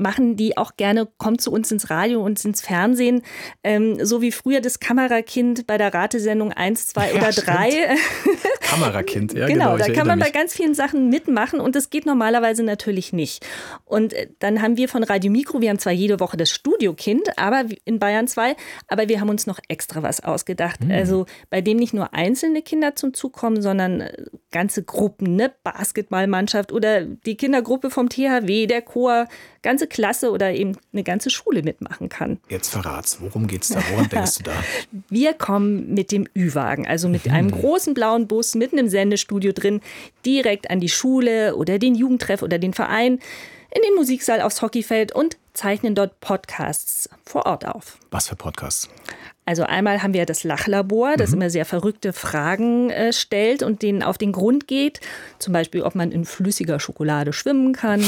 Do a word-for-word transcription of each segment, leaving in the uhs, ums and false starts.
machen die auch gerne, kommt zu uns ins Radio und ins Fernsehen, ähm, so wie früher das Kamerakind bei der Ratesendung eins, zwei oder drei. Kamerakind, ja genau. Genau, da kann man mich. bei ganz vielen Sachen mitmachen und das geht normalerweise natürlich nicht. Und dann haben wir von Radio Mikro, wir haben zwar jede Woche das Studiokind, aber in Bayern zwei, aber wir haben uns noch extra was ausgedacht. Hm. Also bei dem nicht nur einzelne Kinder zum Zug kommen, sondern ganze Gruppen, ne? Basketballmannschaft oder die Kindergruppe vom T H W, der Chor, ganze Klasse oder eben eine ganze Schule mitmachen kann. Jetzt verrat's, worum geht's da? Woran denkst du da? Wir kommen mit dem Ü-Wagen, also mit hm. einem großen blauen Bus mitten im Sendestudio drin, direkt an die Schule oder den Jugendtreff oder den Verein, in den Musiksaal aufs Hockeyfeld und zeichnen dort Podcasts vor Ort auf. Was für Podcasts? Also einmal haben wir das Lachlabor, das mhm. immer sehr verrückte Fragen äh, stellt und denen auf den Grund geht. Zum Beispiel, ob man in flüssiger Schokolade schwimmen kann.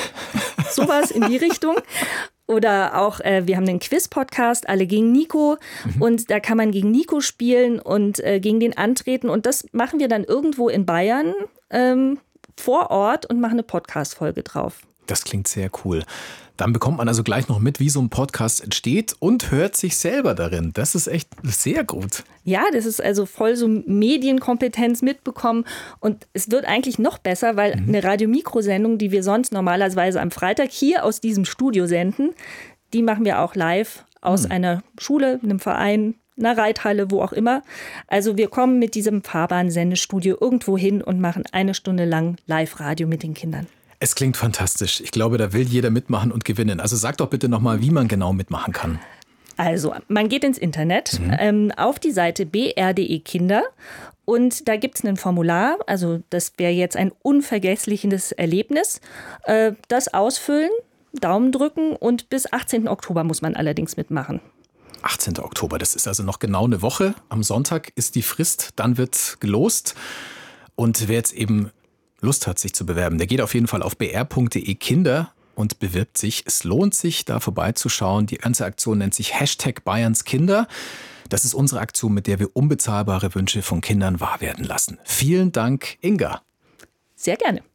Sowas in die Richtung. Oder auch, äh, wir haben einen Quiz-Podcast, alle gegen Nico. Mhm. Und da kann man gegen Nico spielen und äh, gegen den antreten. Und das machen wir dann irgendwo in Bayern ähm, vor Ort und machen eine Podcast-Folge drauf. Das klingt sehr cool. Dann bekommt man also gleich noch mit, wie so ein Podcast entsteht und hört sich selber darin. Das ist echt sehr gut. Ja, das ist also voll so Medienkompetenz mitbekommen. Und es wird eigentlich noch besser, weil mhm. eine Radio-Mikro-Sendung, die wir sonst normalerweise am Freitag hier aus diesem Studio senden, die machen wir auch live aus mhm. einer Schule, einem Verein, einer Reithalle, wo auch immer. Also wir kommen mit diesem Fahrbahn-Sendestudio irgendwo hin und machen eine Stunde lang Live-Radio mit den Kindern. Es klingt fantastisch. Ich glaube, da will jeder mitmachen und gewinnen. Also sag doch bitte nochmal, wie man genau mitmachen kann. Also, man geht ins Internet mhm. ähm, auf die Seite b r punkt d e Kinder und da gibt es ein Formular, also das wäre jetzt ein unvergessliches Erlebnis. Äh, das ausfüllen, Daumen drücken und bis achtzehnten Oktober muss man allerdings mitmachen. achtzehnten Oktober, das ist also noch genau eine Woche. Am Sonntag ist die Frist, dann wird gelost. Und wer jetzt eben Lust hat, sich zu bewerben, der geht auf jeden Fall auf b r punkt d e Kinder und bewirbt sich. Es lohnt sich, da vorbeizuschauen. Die ganze Aktion nennt sich Hashtag Bayerns Kinder. Das ist unsere Aktion, mit der wir unbezahlbare Wünsche von Kindern wahr werden lassen. Vielen Dank, Inga. Sehr gerne.